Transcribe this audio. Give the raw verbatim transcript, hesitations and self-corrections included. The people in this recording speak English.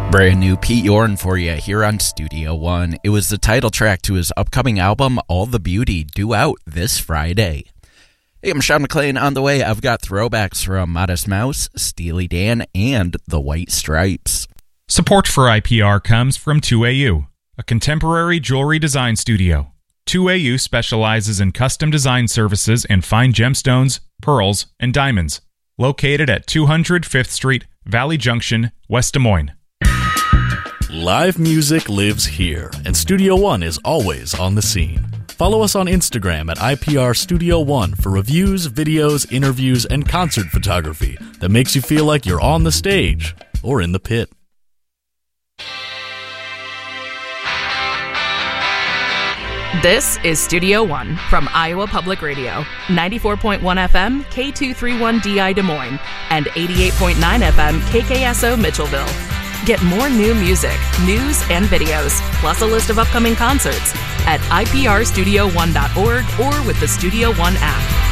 Brand new Pete Yorn for you here on Studio One. It was the title track to his upcoming album, All the Beauty, due out this Friday. Hey, I'm Sean McLean. On the way, I've got throwbacks from Modest Mouse, Steely Dan, and the White Stripes. Support for I P R comes from two A U, a contemporary jewelry design studio. two A U specializes in custom design services in fine gemstones, pearls, and diamonds. Located at two hundred Fifth Street, Valley Junction, West Des Moines. Live music lives here, and Studio One is always on the scene. Follow us on Instagram at I P R Studio One for reviews, videos, interviews, and concert photography that makes you feel like you're on the stage or in the pit. This is Studio One from Iowa Public Radio, ninety-four point one F M, K two thirty-one D I Des Moines, and eighty-eight point nine F M, K K S O Mitchellville. Get more new music, news, and videos, plus a list of upcoming concerts at I P R studio one dot org or with the Studio One app.